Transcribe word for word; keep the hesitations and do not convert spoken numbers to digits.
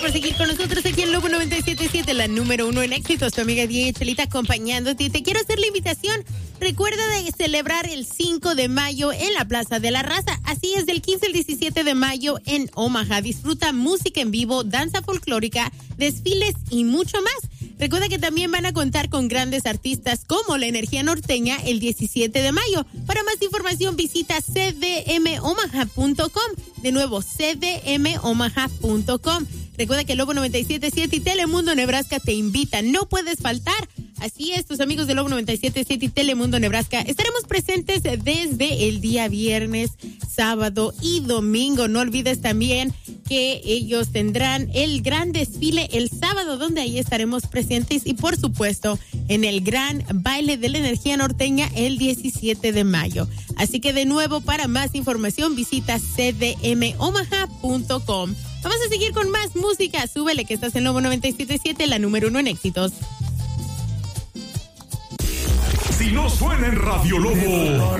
por seguir con nosotros aquí en Lobo noventa y siete punto siete, la número uno en éxitos. Tu amiga Diego Chelita acompañándote. Te quiero hacer la invitación. Recuerda de celebrar el cinco de mayo en la Plaza de la Raza. Así es, del quince al diecisiete de mayo en Omaha. Disfruta música en vivo, danza folclórica, desfiles y mucho más. Recuerda que también van a contar con grandes artistas como La Energía Norteña el diecisiete de mayo. Para más información visita c d m omaha punto com. De nuevo, c d m omaha punto com. Recuerda que Lobo noventa y siete punto siete y Telemundo Nebraska te invitan. No puedes faltar. Así es, tus amigos de Lobo noventa y siete punto siete y Telemundo Nebraska. Estaremos presentes desde el día viernes, sábado y domingo. No olvides también que ellos tendrán el gran desfile el sábado, donde ahí estaremos presentes. Y por supuesto, en el gran baile de la energía norteña el diecisiete de mayo. Así que de nuevo, para más información, visita c d m omaha punto com. Vamos a seguir con más música. Súbele que estás en Lobo noventa y siete punto siete, la número uno en éxitos. Si no suena en Radio Lobo,